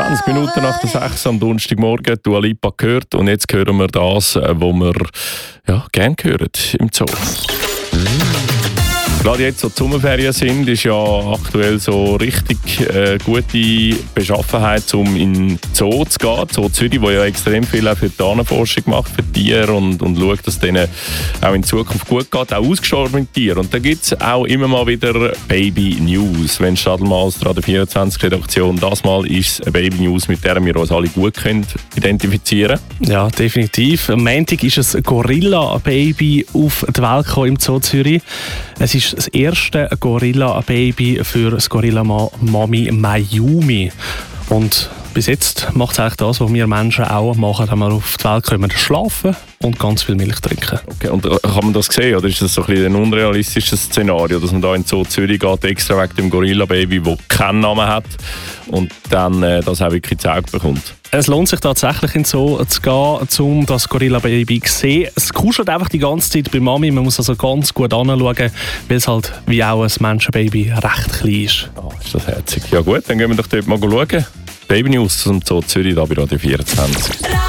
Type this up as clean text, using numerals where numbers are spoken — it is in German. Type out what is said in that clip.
20 Minuten nach der 6 am Donnerstagmorgen, Dua Lipa gehört. Und jetzt hören wir das, was wir gerne hören im Zoo. Gerade jetzt, wo die Sommerferien sind, ist ja aktuell so richtig gute Beschaffenheit, um in den Zoo zu gehen. Zoo Zürich, der ja extrem viel auch für die Tierforschung macht, für Tiere und schaut, dass es denen auch in Zukunft gut geht, auch ausgestorbene Tiere. Und da gibt es auch immer mal wieder Baby News. Wenn Stadelmann aus der Radio 24 Redaktion, das Mal ist es eine Baby News, mit der wir uns alle gut können identifizieren können. Ja, definitiv. Am Montag ist ein Gorilla-Baby auf die Welt gekommen im Zoo Zürich. Es ist das erste Gorilla-Baby für das Gorilla-Mami Mayumi. Und bis jetzt macht es eigentlich das, was wir Menschen auch machen, wenn wir auf die Welt kommen: schlafen und ganz viel Milch trinken. Okay, und kann man das sehen, oder ist das so ein bisschen ein unrealistisches Szenario, dass man da in Zoo Zürich geht, extra wegen dem Gorilla-Baby, das keinen Namen hat, und dann das auch wirklich ins Auge bekommt? Es lohnt sich tatsächlich, in den Zoo zu gehen, um das Gorilla-Baby zu sehen. Es kuschelt einfach die ganze Zeit bei Mami. Man muss also ganz gut anschauen, weil es halt wie auch ein Menschenbaby recht klein ist. Oh, ist das herzig. Ja gut, dann gehen wir doch dort mal schauen. Baby News zum Zoo Zürich, da bei Radio 24.